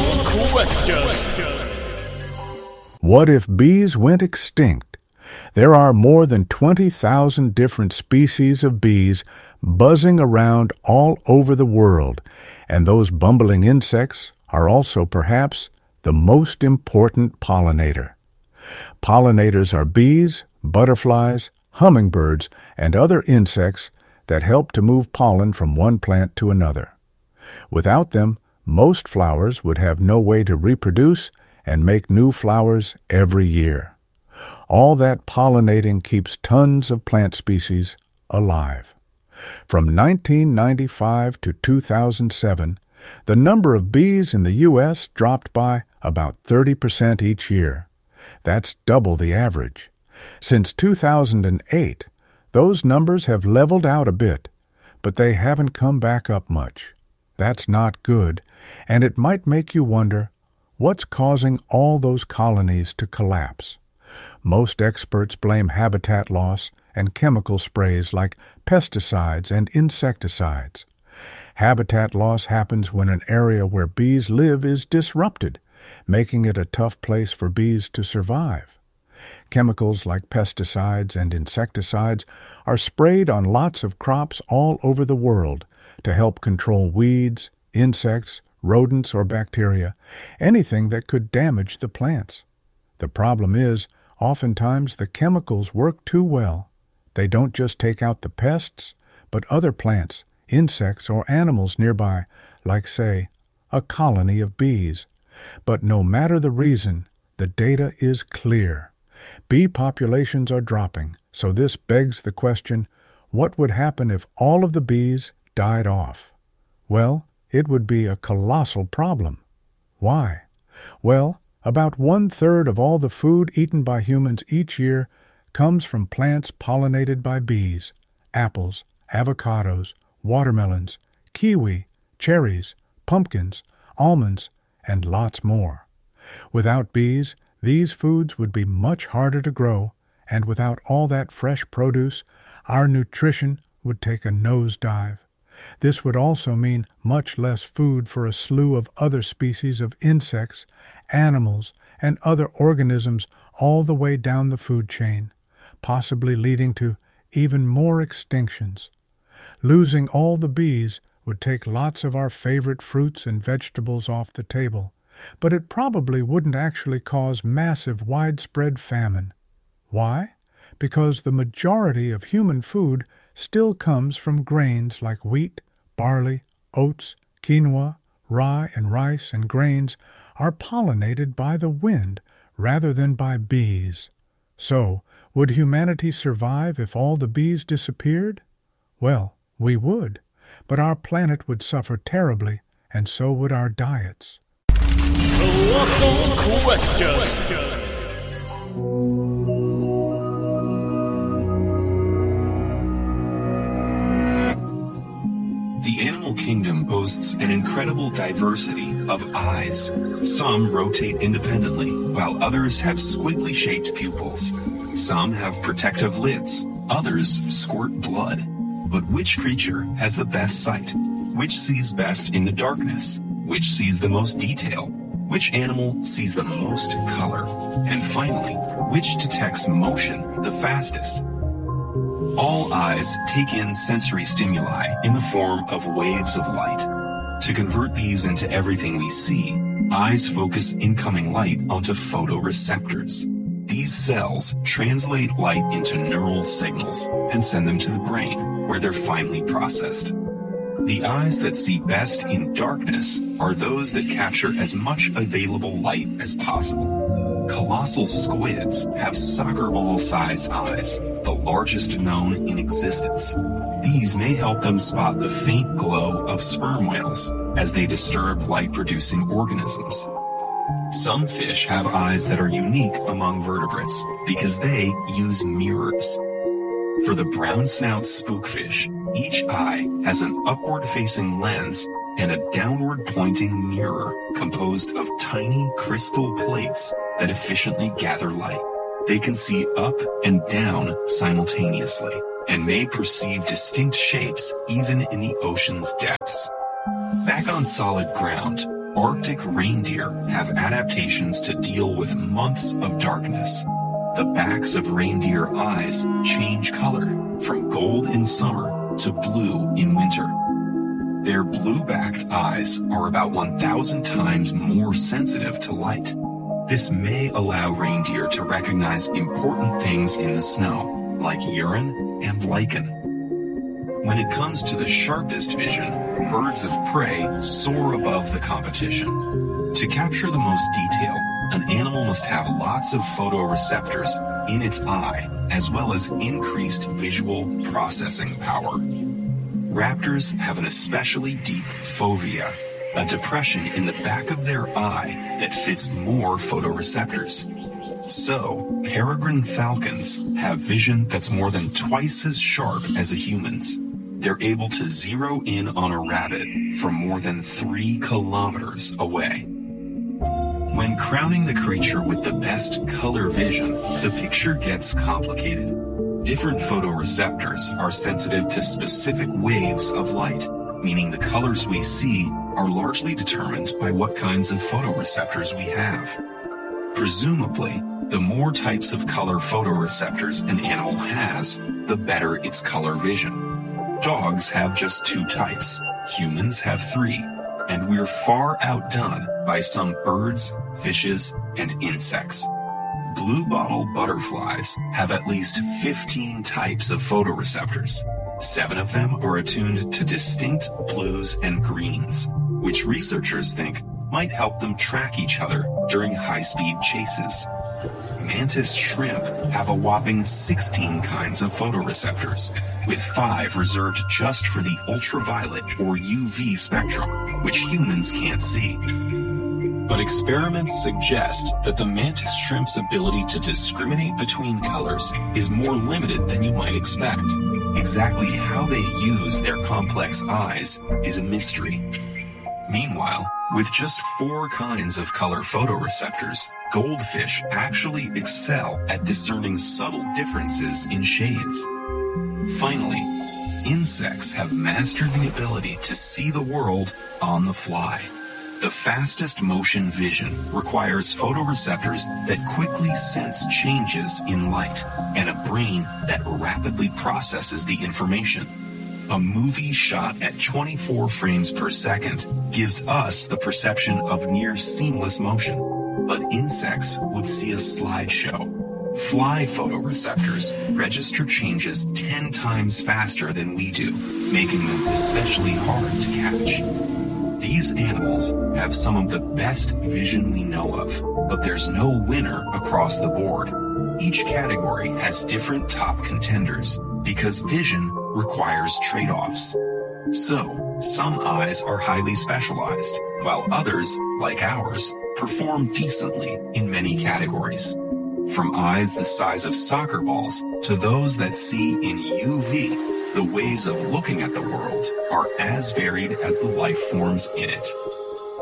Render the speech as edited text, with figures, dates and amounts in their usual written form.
What if bees went extinct? There are more than 20,000 different species of bees buzzing around all over the world, and those bumbling insects are also perhaps the most important pollinator. Pollinators are bees, butterflies, hummingbirds, and other insects that help to move pollen from one plant to another. Without them, most flowers would have no way to reproduce and make new flowers every year. All that pollinating keeps tons of plant species alive. From 1995 to 2007, the number of bees in the U.S. dropped by about 30% each year. That's double the average. Since 2008, those numbers have leveled out a bit, but they haven't come back up much. That's not good, and it might make you wonder, what's causing all those colonies to collapse? Most experts blame habitat loss and chemical sprays like pesticides and insecticides. Habitat loss happens when an area where bees live is disrupted, making it a tough place for bees to survive. Chemicals like pesticides and insecticides are sprayed on lots of crops all over the world to help control weeds, insects, rodents, or bacteria, anything that could damage the plants. The problem is, oftentimes the chemicals work too well. They don't just take out the pests, but other plants, insects, or animals nearby, like, say, a colony of bees. But no matter the reason, the data is clear. Bee populations are dropping, so this begs the question, what would happen if all of the bees died off? Well, it would be a colossal problem. Why? Well, about 1/3 of all the food eaten by humans each year comes from plants pollinated by bees: apples, avocados, watermelons, kiwi, cherries, pumpkins, almonds, and lots more. Without bees, these foods would be much harder to grow, and without all that fresh produce, our nutrition would take a nosedive. This would also mean much less food for a slew of other species of insects, animals, and other organisms all the way down the food chain, possibly leading to even more extinctions. Losing all the bees would take lots of our favorite fruits and vegetables off the table, but it probably wouldn't actually cause massive widespread famine. Why? Because the majority of human food still comes from grains like wheat, barley, oats, quinoa, rye and rice and grains are pollinated by the wind rather than by bees. So, would humanity survive if all the bees disappeared? Well, we would, but our planet would suffer terribly, and so would our diets. Colossal question. The animal kingdom boasts an incredible diversity of eyes. Some rotate independently, while others have squiggly-shaped pupils. Some have protective lids, others squirt blood. But which creature has the best sight? Which sees best in the darkness? Which sees the most detail? Which animal sees the most color? And finally, which detects motion the fastest? All eyes take in sensory stimuli in the form of waves of light. To convert these into everything we see, eyes focus incoming light onto photoreceptors. These cells translate light into neural signals and send them to the brain, where they're finally processed. The eyes that see best in darkness are those that capture as much available light as possible. Colossal squids have soccer ball-sized eyes, the largest known in existence. These may help them spot the faint glow of sperm whales as they disturb light-producing organisms. Some fish have eyes that are unique among vertebrates because they use mirrors. For the brown snout spookfish, each eye has an upward-facing lens and a downward-pointing mirror composed of tiny crystal plates that efficiently gather light. They can see up and down simultaneously and may perceive distinct shapes even in the ocean's depths. Back on solid ground, Arctic reindeer have adaptations to deal with months of darkness. The backs of reindeer eyes change color from gold in summer to blue in winter. Their blue-backed eyes are about 1,000 times more sensitive to light. This may allow reindeer to recognize important things in the snow, like urine and lichen. When it comes to the sharpest vision, birds of prey soar above the competition. To capture the most detail, an animal must have lots of photoreceptors in its eye, as well as increased visual processing power. Raptors have an especially deep fovea, a depression in the back of their eye that fits more photoreceptors. So, peregrine falcons have vision that's more than twice as sharp as a human's. They're able to zero in on a rabbit from more than 3 kilometers away. When crowning the creature with the best color vision, the picture gets complicated. Different photoreceptors are sensitive to specific waves of light, meaning the colors we see are largely determined by what kinds of photoreceptors we have. Presumably, the more types of color photoreceptors an animal has, the better its color vision. Dogs have just 2 types, humans have 3, and we're far outdone by some birds, fishes, and insects. Bluebottle butterflies have at least 15 types of photoreceptors. 7 of them are attuned to distinct blues and greens, which researchers think might help them track each other during high-speed chases. Mantis shrimp have a whopping 16 kinds of photoreceptors, with 5 reserved just for the ultraviolet or UV spectrum, which humans can't see. But experiments suggest that the mantis shrimp's ability to discriminate between colors is more limited than you might expect. Exactly how they use their complex eyes is a mystery. Meanwhile, with just 4 kinds of color photoreceptors, goldfish actually excel at discerning subtle differences in shades. Finally, insects have mastered the ability to see the world on the fly. The fastest motion vision requires photoreceptors that quickly sense changes in light and a brain that rapidly processes the information. A movie shot at 24 frames per second gives us the perception of near seamless motion, but insects would see a slideshow. Fly photoreceptors register changes 10 times faster than we do, making them especially hard to catch. These animals have some of the best vision we know of, but there's no winner across the board. Each category has different top contenders because vision requires trade-offs. So, some eyes are highly specialized, while others, like ours, perform decently in many categories. From eyes the size of soccer balls to those that see in UV, the ways of looking at the world are as varied as the life forms in it.